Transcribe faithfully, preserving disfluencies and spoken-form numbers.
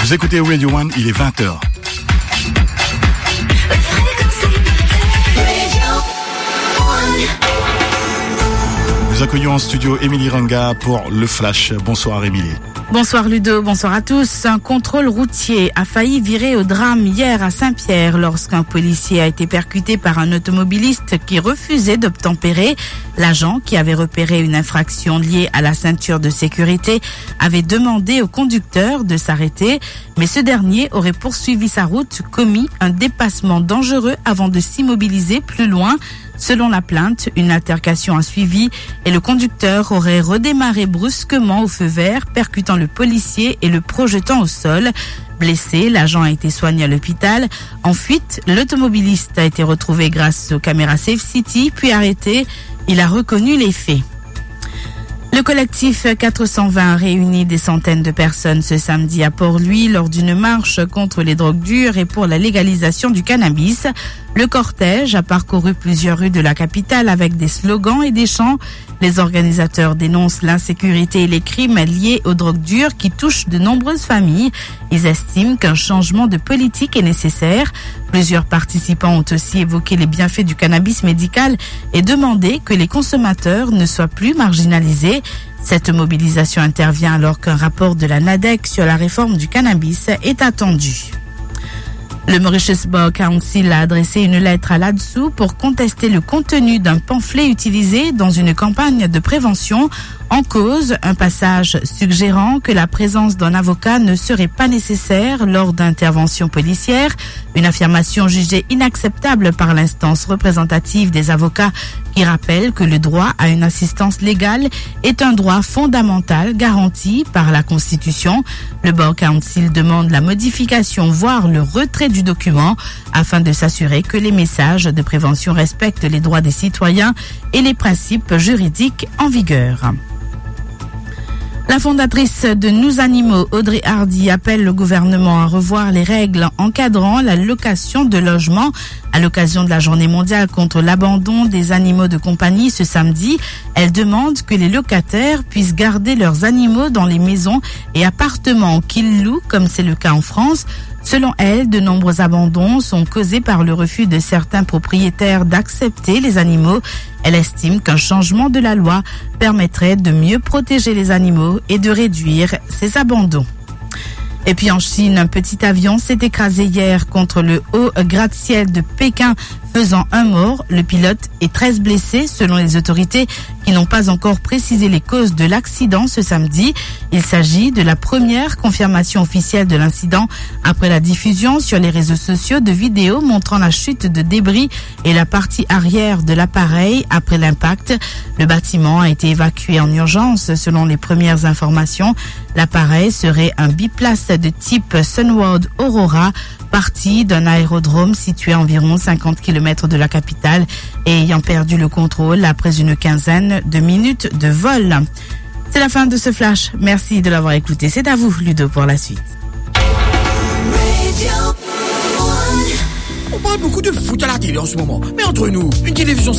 Vous écoutez Radio One, il est vingt heures. Nous accueillons en studio Émilie Ranga pour le Flash. Bonsoir Émilie. Bonsoir Ludo, bonsoir à tous. Un contrôle routier a failli virer au drame hier à Saint-Pierre lorsqu'un policier a été percuté par un automobiliste qui refusait d'obtempérer. L'agent, qui avait repéré une infraction liée à la ceinture de sécurité, avait demandé au conducteur de s'arrêter, mais ce dernier aurait poursuivi sa route, commis un dépassement dangereux avant de s'immobiliser plus loin. Selon la plainte, une altercation a suivi et le conducteur aurait redémarré brusquement au feu vert, percutant le policier et le projetant au sol. Blessé, l'agent a été soigné à l'hôpital. En fuite, l'automobiliste a été retrouvé grâce aux caméras Safe City, puis arrêté. Il a reconnu les faits. Le collectif quatre cent vingt réunit des centaines de personnes ce samedi à Port-Louis lors d'une marche contre les drogues dures et pour la légalisation du cannabis. Le cortège a parcouru plusieurs rues de la capitale avec des slogans et des chants. Les organisateurs dénoncent l'insécurité et les crimes liés aux drogues dures qui touchent de nombreuses familles. Ils estiment qu'un changement de politique est nécessaire. Plusieurs participants ont aussi évoqué les bienfaits du cannabis médical et demandé que les consommateurs ne soient plus marginalisés. Cette mobilisation intervient alors qu'un rapport de la NADEC sur la réforme du cannabis est attendu. Le Mauritius Bar Council a adressé une lettre à l'A D S U pour contester le contenu d'un pamphlet utilisé dans une campagne de prévention. En cause, un passage suggérant que la présence d'un avocat ne serait pas nécessaire lors d'interventions policières, une affirmation jugée inacceptable par l'instance représentative des avocats qui rappelle que le droit à une assistance légale est un droit fondamental garanti par la Constitution. Le Bar Council demande la modification, voire le retrait du document afin de s'assurer que les messages de prévention respectent les droits des citoyens et les principes juridiques en vigueur. La fondatrice de Nous Animaux, Audrey Hardy, appelle le gouvernement à revoir les règles encadrant la location de logements à l'occasion de la journée mondiale contre l'abandon des animaux de compagnie ce samedi. Elle demande que les locataires puissent garder leurs animaux dans les maisons et appartements qu'ils louent, comme c'est le cas en France. Selon elle, de nombreux abandons sont causés par le refus de certains propriétaires d'accepter les animaux. Elle estime qu'un changement de la loi permettrait de mieux protéger les animaux et de réduire ces abandons. Et puis en Chine, un petit avion s'est écrasé hier contre le haut gratte-ciel de Pékin, faisant un mort, le pilote et treize blessés selon les autorités qui n'ont pas encore précisé les causes de l'accident ce samedi. Il s'agit de la première confirmation officielle de l'incident après la diffusion sur les réseaux sociaux de vidéos montrant la chute de débris et la partie arrière de l'appareil après l'impact. Le bâtiment a été évacué en urgence selon les premières informations. L'appareil serait un biplace de type Sunward Aurora, parti d'un aérodrome situé à environ cinquante kilomètres de la capitale et ayant perdu le contrôle après une quinzaine de minutes de vol. C'est la fin de ce flash. Merci de l'avoir écouté. C'est à vous, Ludo, pour la suite. On parle beaucoup de foot à la télé en ce moment, mais entre nous, une télévision